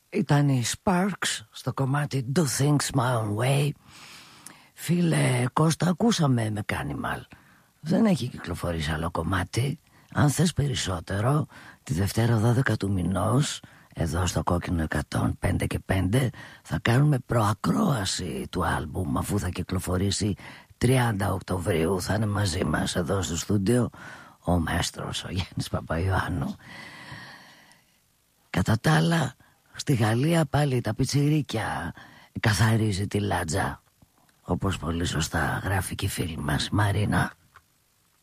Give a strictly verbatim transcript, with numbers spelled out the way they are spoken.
Ήταν οι Sparks στο κομμάτι Do Things My Own Way. Φίλε Κώστα, ακούσαμε με Cannibal. Δεν έχει κυκλοφορήσει άλλο κομμάτι. Αν θες περισσότερο, τη Δευτέρα δώδεκα του μηνός, εδώ στο Κόκκινο εκατόν πέντε και πέντε, θα κάνουμε προακρόαση του άλμπουμ, αφού θα κυκλοφορήσει τριάντα Οκτωβρίου. Θα είναι μαζί μας εδώ στο στούντιο ο μαέστρος, ο Γιάννης Παπαϊωάννου. Κατά τα άλλα, στη Γαλλία πάλι τα πιτσιρίκια καθαρίζει τη λάτζα, όπως πολύ σωστά γράφει και η φίλη μας Μαρίνα.